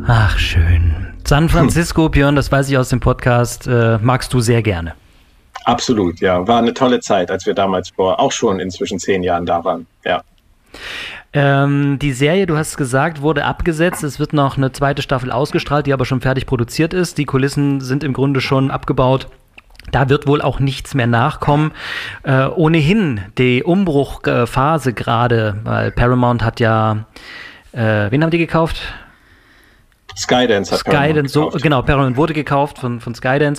Ach, schön. San Francisco, Björn, das weiß ich aus dem Podcast, magst du sehr gerne. Absolut, ja. War eine tolle Zeit, als wir damals vor auch schon inzwischen 10 Jahren da waren, ja. Die Serie, du hast gesagt, wurde abgesetzt. Es wird noch eine zweite Staffel ausgestrahlt, die aber schon fertig produziert ist. Die Kulissen sind im Grunde schon abgebaut. Da wird wohl auch nichts mehr nachkommen. Ohnehin die Umbruchphase gerade, weil Paramount hat ja, wen haben die gekauft? Skydance hat Paramount gekauft. Genau, Paramount wurde gekauft von Skydance.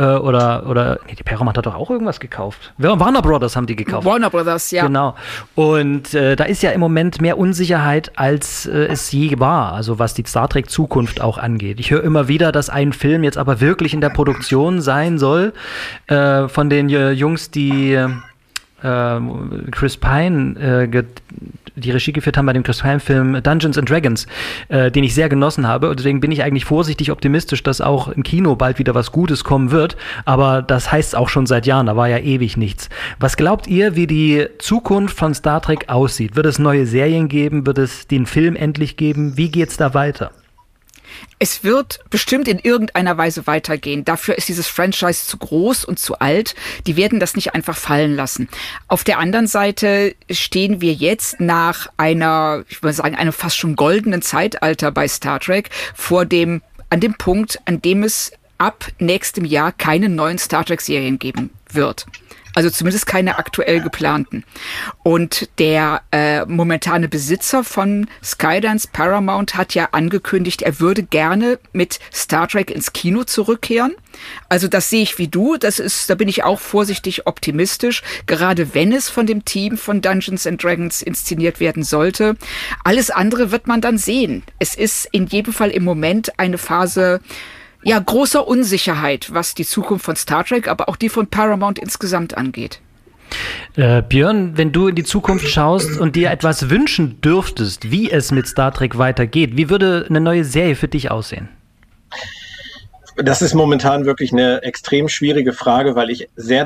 Die Paramount hat doch auch irgendwas gekauft. Warner Brothers haben die gekauft. Warner Brothers, ja. Genau. Und da ist ja im Moment mehr Unsicherheit, als es je war, also was die Star Trek Zukunft auch angeht. Ich höre immer wieder, dass ein Film jetzt aber wirklich in der Produktion sein soll, von den Jungs, die Chris Pine die Regie geführt haben bei dem Chris Pine-Film Dungeons and Dragons, den ich sehr genossen habe. Und deswegen bin ich eigentlich vorsichtig optimistisch, dass auch im Kino bald wieder was Gutes kommen wird. Aber das heißt auch schon seit Jahren, da war ja ewig nichts. Was glaubt ihr, wie die Zukunft von Star Trek aussieht? Wird es neue Serien geben? Wird es den Film endlich geben? Wie geht's da weiter? Es wird bestimmt in irgendeiner Weise weitergehen. Dafür ist dieses Franchise zu groß und zu alt. Die werden das nicht einfach fallen lassen. Auf der anderen Seite stehen wir jetzt nach einer, ich würde sagen, einem fast schon goldenen Zeitalter bei Star Trek an dem Punkt, an dem es ab nächstem Jahr keine neuen Star Trek-Serien geben wird. Also zumindest keine aktuell geplanten. Und der momentane Besitzer von Skydance, Paramount, hat ja angekündigt, er würde gerne mit Star Trek ins Kino zurückkehren. Also das sehe ich wie du. Da bin ich auch vorsichtig optimistisch, gerade wenn es von dem Team von Dungeons and Dragons inszeniert werden sollte. Alles andere wird man dann sehen. Es ist in jedem Fall im Moment eine Phase großer Unsicherheit, was die Zukunft von Star Trek, aber auch die von Paramount insgesamt angeht. Björn, wenn du in die Zukunft schaust und dir etwas wünschen dürftest, wie es mit Star Trek weitergeht, wie würde eine neue Serie für dich aussehen? Das ist momentan wirklich eine extrem schwierige Frage, weil ich sehr